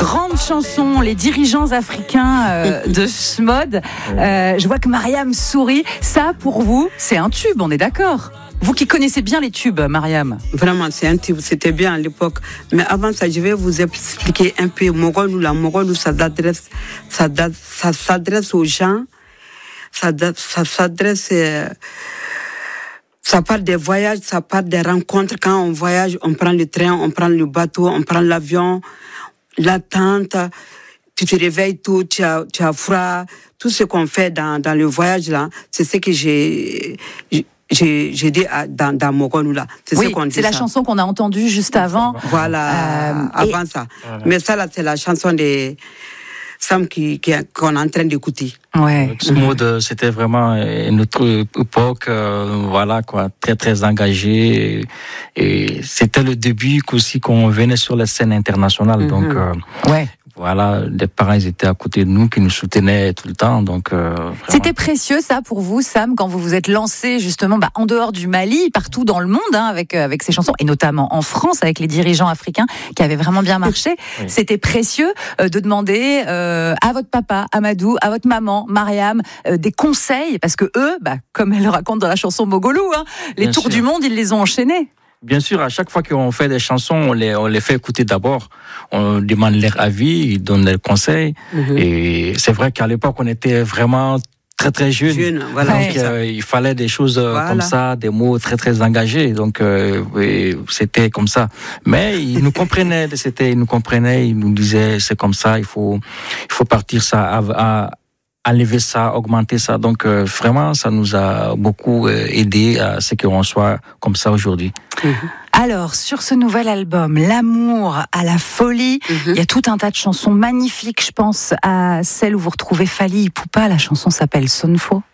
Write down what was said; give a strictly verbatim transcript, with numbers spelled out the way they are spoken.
grande chanson, les dirigeants africains euh, de S M O D. Euh, je vois que Mariam sourit. Ça, pour vous, c'est un tube, on est d'accord ? Vous qui connaissez bien les tubes, Mariam. Vraiment, c'est un tube, c'était bien à l'époque. Mais avant ça, je vais vous expliquer un peu Morolou. La Morolou, ça s'adresse, ça, ça s'adresse aux gens. Ça, ça s'adresse... Euh, ça parle des voyages, ça parle des rencontres. Quand on voyage, on prend le train, on prend le bateau, on prend l'avion, l'attente. Tu te réveilles tout, tu as, tu as froid. Tout ce qu'on fait dans, dans le voyage, là, c'est ce que j'ai... J'ai, j'ai dit à, dans, dans Morolou là. C'est oui, ce qu'on dit. C'est la ça. chanson qu'on a entendue juste avant. Voilà, euh, avant et... ça. Voilà. Mais ça là, c'est la chanson des Sam qui, qui, qu'on est en train d'écouter. Ouais. Ce mode, c'était vraiment une autre époque, euh, voilà quoi, très très engagé. Et, et c'était le début aussi qu'on venait sur la scène internationale. Mm-hmm. Donc, euh, ouais. Voilà, les parents ils étaient à côté de nous, qui nous soutenaient tout le temps. Donc, euh, vraiment... C'était précieux ça pour vous, Sam, quand vous vous êtes lancé justement bah, en dehors du Mali, partout dans le monde, hein, avec euh, avec ces chansons, et notamment en France avec les dirigeants africains qui avaient vraiment bien marché. Oui. C'était précieux euh, de demander euh, à votre papa, Amadou, à votre maman, Mariam, euh, des conseils, parce que eux, bah, comme elle le raconte dans la chanson Mogolou, hein, les bien tours sûr. Du monde, ils les ont enchaînés. Bien sûr, à chaque fois qu'on fait des chansons, on les, on les fait écouter d'abord. On demande leur avis, ils donnent leurs conseils. Mm-hmm. Et c'est vrai qu'à l'époque, on était vraiment très très jeunes. Jeune, voilà. Donc, euh, il fallait des choses voilà. Comme ça, des mots très très engagés. Donc, euh, c'était comme ça. Mais ils nous comprenaient, c'était, ils nous comprenaient, ils nous disaient, c'est comme ça, il faut, il faut partir ça à, à enlever ça, augmenter ça. Donc, euh, vraiment, ça nous a beaucoup euh, aidé à ce qu'on soit comme ça aujourd'hui. Mmh. Alors, sur ce nouvel album, L'amour à la folie, mmh. il y a tout un tas de chansons magnifiques. Je pense à celle où vous retrouvez Fally Ipupa. La chanson s'appelle Sonfo.